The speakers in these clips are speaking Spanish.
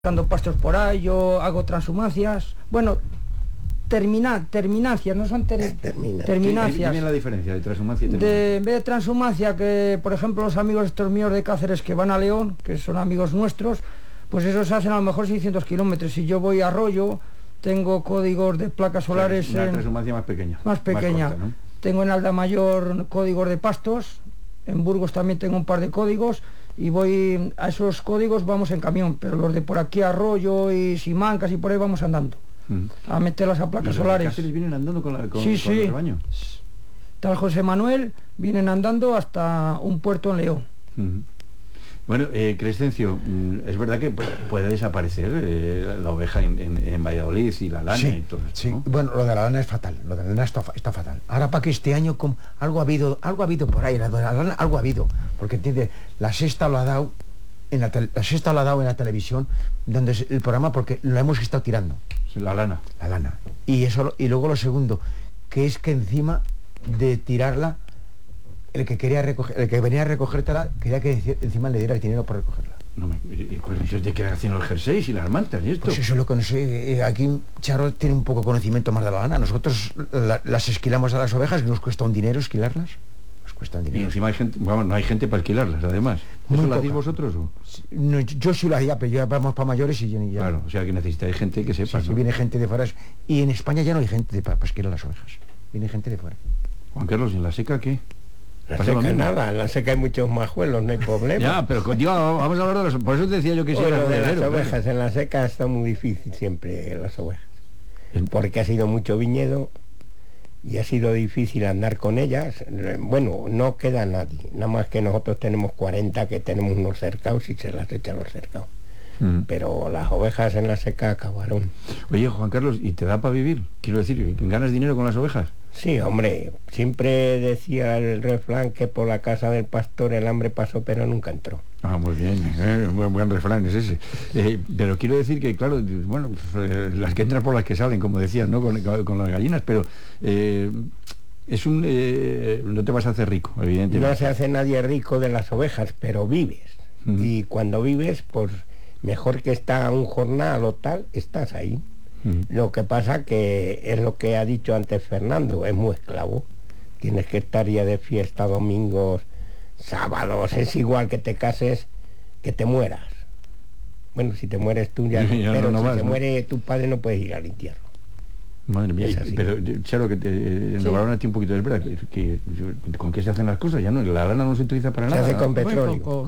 buscando pastos por ahí, yo hago transhumancias, bueno, terminancias, no son terminancias. ¿Qué la diferencia de transhumancia y terminancia? En vez de transhumancia, que por ejemplo los amigos estos míos de Cáceres que van a León, que son amigos nuestros, pues esos hacen a lo mejor 600 kilómetros. Si yo voy a Arroyo, tengo códigos de placas solares... O sea, una transhumancia más pequeña. Más pequeña. Más corta, ¿no? Tengo en Aldamayor códigos de pastos, en Burgos también tengo un par de códigos, y voy a esos códigos vamos en camión, pero los de por aquí Arroyo y Simancas y por ahí vamos andando a meterlas a placas solares. ¿Los Cáceres vienen andando con sí. el rebaño? Tal José Manuel vienen andando hasta un puerto en León. Bueno, Crescencio, es verdad que puede desaparecer la oveja en Valladolid y la lana, sí, y todo esto, sí. ¿no? Bueno, lo de la lana es fatal, lo de la lana está fatal. Ahora para que este año algo ha habido por ahí, la lana algo ha habido, porque entiende, la sexta lo ha dado en la televisión, donde es el programa, porque lo hemos estado tirando. Sí, la lana. Y luego lo segundo, que es que encima de tirarla, el que venía a recogértela quería que encima le diera el dinero por recogerla. Entonces, ¿de qué hacen los jerseys y las mantas y esto? Pues eso es lo que no sé. Aquí Charo tiene un poco de conocimiento más de la lana. Nosotros las esquilamos a las ovejas y nos cuesta un dinero esquilarlas. Nos cuesta un dinero. Y encima hay gente, no hay gente para esquilarlas, además. ¿Eso lo hacéis vosotros o? No, yo sí lo hacía, pero ya vamos para mayores y ya... Claro, o sea que necesitáis gente que sepa. Sí, ¿no? Viene gente de fuera. Y en España ya no hay gente para esquilar las ovejas. Viene gente de fuera. Juan Carlos, ¿y en la seca qué? La seca nada, en la seca hay muchos majuelos, no hay problema. Ya, pero digo, vamos a hablar de los... Por eso te decía yo que si era de las ovejas, en la seca está muy difícil siempre las ovejas. Porque ha sido mucho viñedo y ha sido difícil andar con ellas. Bueno, no queda nadie, nada más que nosotros tenemos 40 que tenemos unos cercados y se las echan los cercados. Pero las ovejas en la seca acabaron. Oye, Juan Carlos, ¿y te da para vivir? Quiero decir, ¿ganas dinero con las ovejas? Sí, hombre, siempre decía el refrán que por la casa del pastor el hambre pasó pero nunca entró. Ah, muy bien, buen refrán es ese. Pero quiero decir que, claro, bueno, las que entran por las que salen, como decías, ¿no? Con las gallinas, pero es no te vas a hacer rico, evidentemente. No se hace nadie rico de las ovejas, pero vives. Y cuando vives, pues mejor que está un jornal o tal, estás ahí. Lo que pasa que es lo que ha dicho antes Fernando, es muy esclavo. Tienes que estar ya de fiesta domingos, sábados, es igual que te cases, que te mueras. Bueno, si te mueres tú ya, pero si te muere tu padre no puedes ir al entierro. Madre mía, pero Charo, que hablaron a ti un poquito, es verdad, que ¿con qué se hacen las cosas? Ya no, la lana no se utiliza para nada. Se hace con petróleo.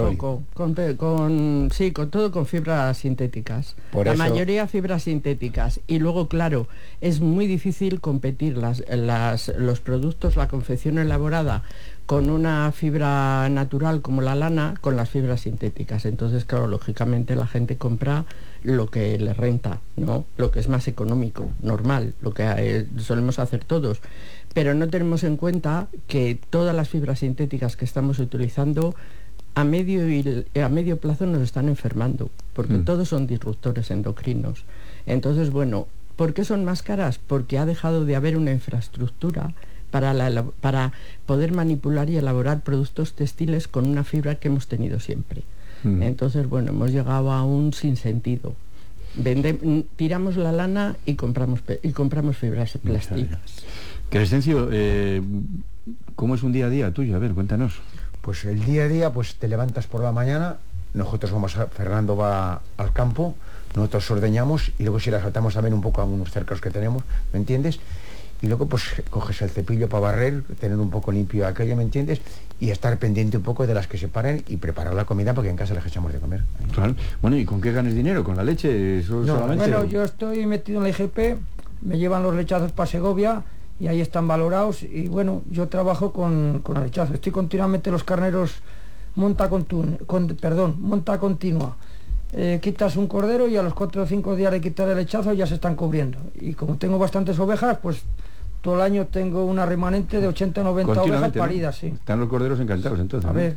Con todo con fibras sintéticas. Por la eso... mayoría fibras sintéticas. Y luego, claro, es muy difícil competir los productos, la confección elaborada con una fibra natural como la lana, con las fibras sintéticas. Entonces, claro, lógicamente la gente compra lo que le renta, ¿no? Lo que es más económico, normal, lo que solemos hacer todos. Pero no tenemos en cuenta que todas las fibras sintéticas que estamos utilizando a medio plazo nos están enfermando, porque todos son disruptores endocrinos. Entonces, bueno, ¿por qué son más caras? Porque ha dejado de haber una infraestructura para poder manipular y elaborar productos textiles con una fibra que hemos tenido siempre. Entonces, bueno, hemos llegado a un sinsentido. Tiramos la lana y compramos fibras plásticas. Crescencio, ¿cómo es un día a día tuyo? A ver, cuéntanos. Pues el día a día, pues te levantas por la mañana, nosotros Fernando va al campo, nosotros ordeñamos y luego si la saltamos también un poco a unos cercos que tenemos, ¿me entiendes? Y luego pues coges el cepillo para barrer, tener un poco limpio aquello, ¿me entiendes? Y estar pendiente un poco de las que se paren y preparar la comida porque en casa les echamos de comer. Claro. Bueno, ¿y con qué ganas dinero? ¿Con la leche? Solamente. Bueno, yo estoy metido en la IGP, me llevan los lechazos para Segovia y ahí están valorados y bueno, yo trabajo con el lechazo. Estoy continuamente los carneros monta continua. Quitas un cordero y a los 4 o 5 días de quitar el lechazo ya se están cubriendo. Y como tengo bastantes ovejas, pues todo el año tengo una remanente de 80 o 90 ovejas paridas, ¿no? Sí. Están los corderos encantados entonces. A ver.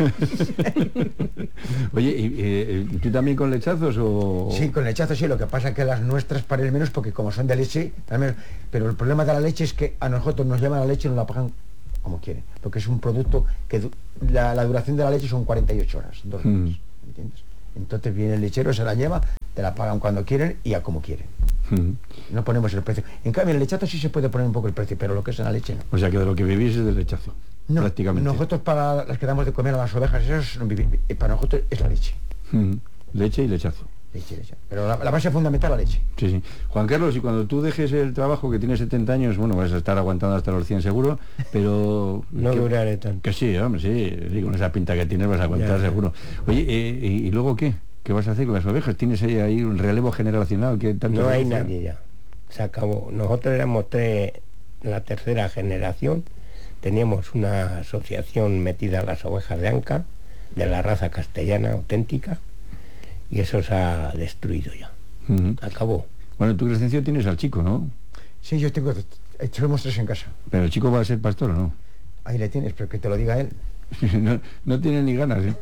Oye, ¿y tú también con lechazos o...? Sí, con lechazos sí, lo que pasa es que las nuestras paren menos porque como son de leche, también, pero el problema de la leche es que a nosotros nos llevan la leche y nos la pagan como quieren, porque es un producto que la duración de la leche son 48 horas, 2 meses, ¿entiendes? Entonces viene el lechero, se la lleva, te la pagan cuando quieren y a como quieren. No ponemos el precio. En cambio, en el lechazo sí se puede poner un poco el precio, pero lo que es en la leche no. O sea que de lo que vivís es del lechazo. No, prácticamente. nosotros para las que damos de comer a las ovejas, eso no vivimos. Para nosotros es la leche. Leche y lechazo. Leche. Pero la base fundamental es la leche. Sí, sí. Juan Carlos, y cuando tú dejes el trabajo, que tienes 70 años, bueno, vas a estar aguantando hasta los 100 seguro, pero... No duraré tanto. Que sí, hombre, sí. Y con esa pinta que tienes vas a aguantar seguro. Oye, ¿y luego qué? ¿Qué vas a hacer con las ovejas? ¿Tienes ahí un relevo generacional? Que tanto no hay nadie ya. Se acabó. Nosotros éramos la tercera generación. Teníamos una asociación metida a las ovejas de Anca, de la raza castellana auténtica, y eso se ha destruido ya. Acabó. Bueno, tú, Crescencio, tienes al chico, ¿no? Sí, yo tenemos 3 en casa. Pero el chico va a ser pastor, ¿o no? Ahí le tienes, pero que te lo diga él. No tiene ni ganas, ¿eh?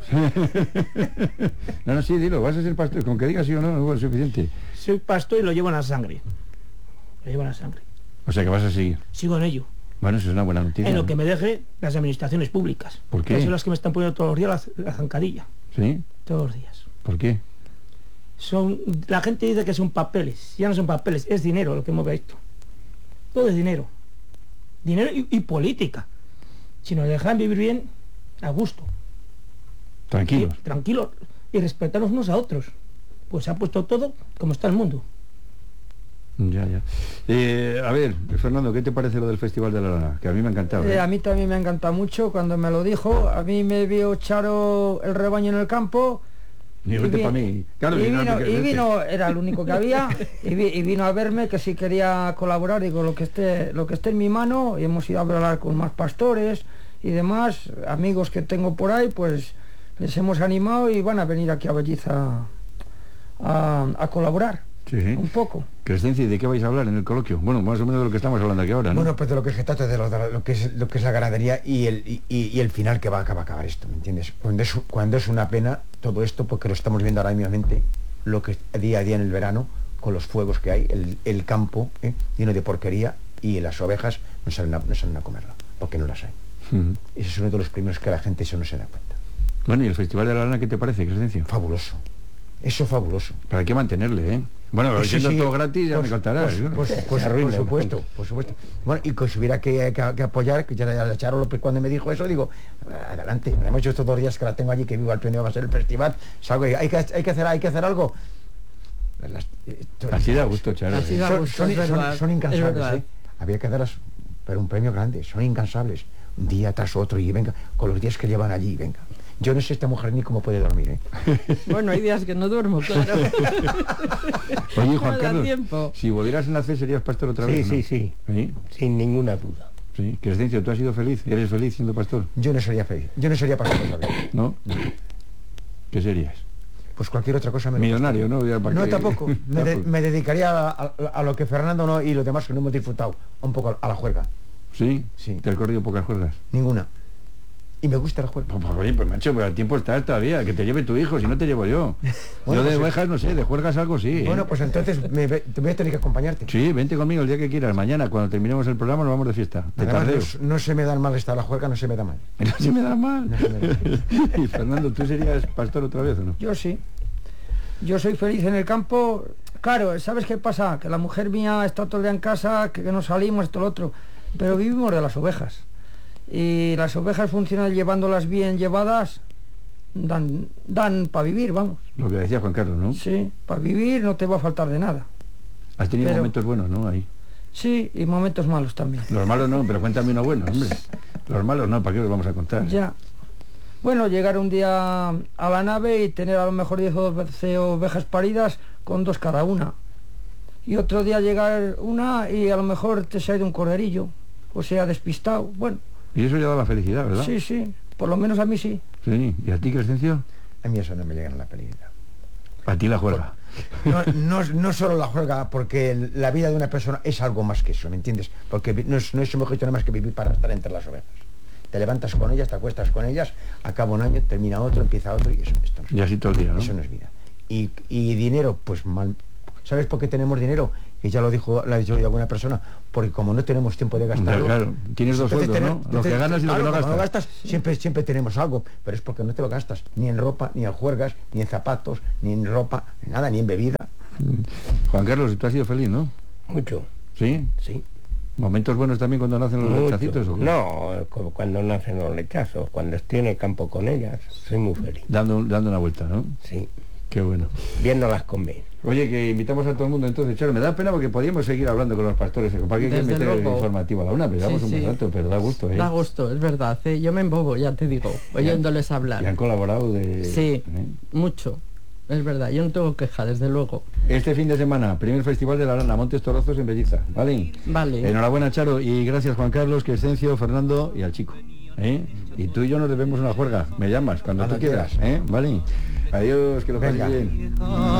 No, sí, dilo, vas a ser pastor. Con que digas sí o no, no es suficiente. Soy pastor y lo llevo en la sangre. Lo llevo en la sangre. O sea que vas a seguir. Sigo en ello. Bueno, eso es una buena noticia. En lo que me deje las administraciones públicas. ¿Por qué? Que son las que me están poniendo todos los días la zancadilla. ¿Sí? Todos los días. ¿Por qué? La gente dice que son papeles. Ya no son papeles, es dinero lo que mueve esto. Todo es dinero. Dinero y política. Si nos dejan vivir bien, a gusto. Tranquilos. Tranquilos. Y respetarnos unos a otros. Pues se ha puesto todo como está el mundo. Ya. A ver, Fernando, ¿qué te parece lo del Festival de la Lana? Que a mí me ha encantado. A mí también me ha encantado mucho cuando me lo dijo. A mí me vio Charo el rebaño en el campo. Ni vete para mí. Claro, y vino, era el único que había, y vino a verme que si quería colaborar. Digo, lo que esté en mi mano. Y hemos ido a hablar con más pastores y demás, amigos que tengo por ahí, pues les hemos animado y van a venir aquí a Belliza a colaborar. Sí. Un poco. Crescencia, ¿y de qué vais a hablar en el coloquio? Bueno, más o menos de lo que estamos hablando aquí ahora, ¿no? Bueno, pues de lo que se trata, de lo que es la ganadería y el final que va a acabar esto, ¿me entiendes? Cuando es una pena todo esto, porque lo estamos viendo ahora mismamente, lo que día a día en el verano, con los fuegos que hay, el campo lleno de porquería, y las ovejas no salen a comerla, porque no las hay. Ese es uno de los primeros que la gente eso no se da cuenta. Bueno, ¿y el Festival de la Lana qué te parece, Crescencio? Fabuloso. Eso fabuloso. Pero hay que mantenerle, ¿eh? Bueno, siendo todo gratis ya me contarás. Por supuesto. Bueno, y que si hubiera que apoyar, que ya la Charo cuando me dijo eso, digo, adelante. Hemos hecho estos 2 días que la tengo allí, que vivo al pendiente, va a ser el festival. Salgo y hay que hacer algo. Así da gusto, Charo. Son incansables, ¿eh? Había que darlas, pero un premio grande. Son incansables. Un día tras otro y venga, con los días que llevan allí, venga. Yo no sé esta mujer ni cómo puede dormir, ¿eh? Bueno, hay días que no duermo, claro. Oye, Juan No da Carlos, tiempo. si volvieras a nacer serías pastor otra vez, ¿no? Sí. ¿Sí? Sin ninguna duda. Sí. Crescencio, ¿tú has sido feliz? ¿Eres feliz siendo pastor? Yo no sería feliz. Yo no sería pastor otra vez. ¿No? ¿Qué serías? Pues cualquier otra cosa me... Millonario, ¿no? No, tampoco. Me dedicaría a lo que Fernando y los demás que no hemos disfrutado, un poco a la juerga. ¿Sí? Sí. ¿Te has corrido pocas juergas? Ninguna. Y me gusta la juerga. Oye, pues macho, pero al tiempo estás todavía, que te lleve tu hijo, si no te llevo yo. Bueno, yo de pues, ovejas no sé, de juergas algo sí. Bueno, pues entonces te voy a tener que acompañarte. Sí, vente conmigo el día que quieras. Mañana, cuando terminemos el programa, nos vamos de fiesta. De Además, tardeo. no se me dan mal esta la juerga, no se me da mal. No se me da mal. No se me da mal. Y Fernando, ¿tú serías pastor otra vez o no? Yo sí. Yo soy feliz en el campo. Claro, ¿sabes qué pasa? Que la mujer mía está todo el día en casa, que no salimos, esto, lo otro. Pero vivimos de las ovejas. Y las ovejas funcionan llevándolas bien llevadas, dan para vivir, vamos. Lo que decía Juan Carlos, ¿no? Sí, para vivir no te va a faltar de nada. Has tenido momentos buenos, ¿no? Ahí. Sí, y momentos malos también. Los malos no, pero cuéntame uno bueno, hombre. Los malos no, ¿para qué los vamos a contar? Ya. Bueno, llegar un día a la nave y tener a lo mejor 10 o 12 ovejas paridas con 2 cada una. Y otro día llegar una y a lo mejor te se ha ido un corderillo, o sea, despistado. Bueno. Y eso ya da la felicidad, ¿verdad? Sí, por lo menos a mí sí. Sí, ¿y a ti, Crescencio? A mí eso no me llega en la felicidad. A ti la juerga. No solo la juerga, porque la vida de una persona es algo más que eso, ¿me entiendes? Porque no es un objeto nada más que vivir para estar entre las ovejas. Te levantas con ellas, te acuestas con ellas, acaba un año, termina otro, empieza otro, y eso no es y así todo el día, ¿no? Eso no es vida. Y dinero, pues mal. ¿Sabes por qué tenemos dinero? y ya lo ha dicho ya alguna persona, porque como no tenemos tiempo de gastarlo, claro, tienes dos entonces sueldos, ¿no? Lo que ganas y lo que no como gastas. no gastas, siempre tenemos algo, pero es porque no te lo gastas, ni en ropa, ni en juergas, ni en zapatos, ni en ropa, nada, ni en bebida. Juan Carlos, tú has sido feliz, ¿no? Mucho, ¿Sí? sí. ¿Momentos buenos también cuando nacen los Mucho. lechacitos? ¿O qué? No, cuando nacen los lechazos, cuando estoy en el campo con ellas, soy muy feliz. Dando una vuelta, ¿no? Sí, Qué bueno. viéndolas comer. Oye, que invitamos a todo el mundo entonces, Charo, me da pena porque podíamos seguir hablando con los pastores, ¿para qué hay que Desde meter el luego. informativo a la una? Pero damos un buen rato, pero da gusto, ¿eh? Da gusto, es verdad. Yo me embobo, ya te digo, oyéndoles hablar. Y han colaborado de... Sí, mucho. Es verdad, yo no tengo queja, desde luego. Este fin de semana, primer festival de la Lana, Montes Torozos en Belliza, ¿vale? Vale. Enhorabuena, Charo, y gracias Juan Carlos, Crescencio, Fernando y al chico, ¿eh? Y tú y yo nos debemos una juerga, me llamas cuando tú quieras, ¿eh? ¿Vale? Adiós, que lo pases Venga. bien.